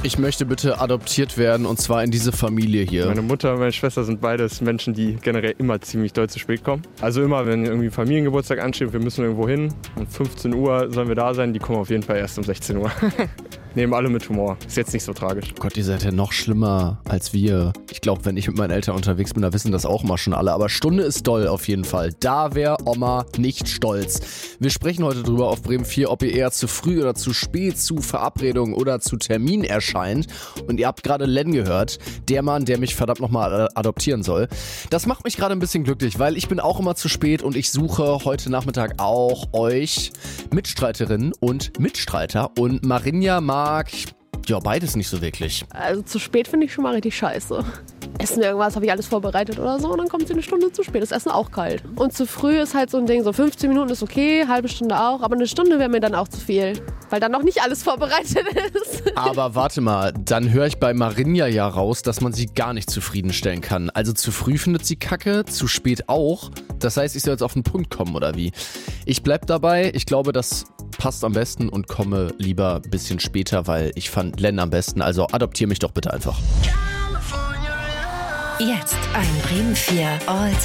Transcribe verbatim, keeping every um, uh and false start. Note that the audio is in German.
Ich möchte bitte adoptiert werden und zwar in diese Familie hier. Meine Mutter und meine Schwester sind beides Menschen, die generell immer ziemlich doll zu spät kommen. Also immer, wenn irgendwie ein Familiengeburtstag ansteht, wir müssen irgendwo hin, um fünfzehn Uhr sollen wir da sein, die kommen auf jeden Fall erst um sechzehn Uhr. Nehmen alle mit Humor. Ist jetzt nicht so tragisch. Gott, ihr seid ja noch schlimmer als wir. Ich glaube, wenn ich mit meinen Eltern unterwegs bin, da wissen das auch mal schon alle. Aber Stunde ist doll auf jeden Fall. Da wäre Oma nicht stolz. Wir sprechen heute drüber auf Bremen vier, ob ihr eher zu früh oder zu spät zu Verabredungen oder zu Termin erscheint. Und ihr habt gerade Len gehört, der Mann, der mich verdammt nochmal adoptieren soll. Das macht mich gerade ein bisschen glücklich, weil ich bin auch immer zu spät und ich suche heute Nachmittag auch euch Mitstreiterinnen und Mitstreiter. Und Marinja mag ja beides nicht so wirklich. Also zu spät finde ich schon mal richtig scheiße. Essen irgendwas, habe ich alles vorbereitet oder so und dann kommt sie eine Stunde zu spät. Das Essen auch kalt. Und zu früh ist halt so ein Ding, so fünfzehn Minuten ist okay, halbe Stunde auch, aber eine Stunde wäre mir dann auch zu viel, weil dann noch nicht alles vorbereitet ist. Aber warte mal, dann höre ich bei Marinja ja raus, dass man sie gar nicht zufriedenstellen kann. Also zu früh findet sie kacke, zu spät auch. Das heißt, ich soll jetzt auf den Punkt kommen oder wie? Ich bleib dabei, ich glaube, das passt am besten und komme lieber ein bisschen später, weil ich fand Len am besten. Also adoptiere mich doch bitte einfach. Jetzt ein Bremen vier All